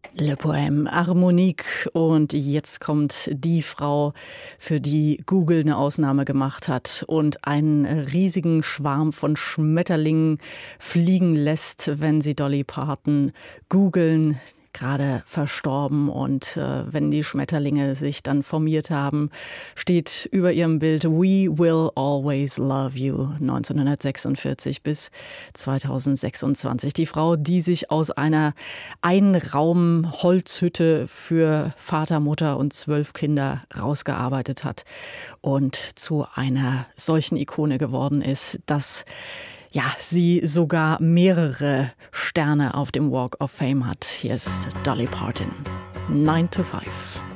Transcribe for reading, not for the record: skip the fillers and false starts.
Le Poème Harmonique. Und jetzt kommt die Frau, für die Google eine Ausnahme gemacht hat und einen riesigen Schwarm von Schmetterlingen fliegen lässt, wenn sie Dolly Parton googeln. Gerade verstorben, und wenn die Schmetterlinge sich dann formiert haben, steht über ihrem Bild We Will Always Love You 1946 bis 2026. Die Frau, die sich aus einer Einraum-Holzhütte für Vater, Mutter und 12 Kinder rausgearbeitet hat und zu einer solchen Ikone geworden ist, dass sie sogar mehrere Sterne auf dem Walk of Fame hat. Hier ist Dolly Parton. 9 to 5.